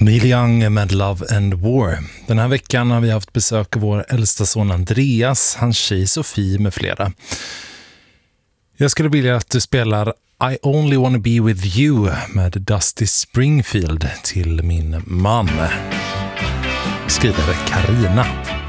Neil Young med Love and War. Den här veckan har vi haft besök av vår äldsta son Andreas, hans tjej Sofie med flera. Jag skulle vilja att du spelar I Only Wanna Be With You med Dusty Springfield till min man. Skriver Carina.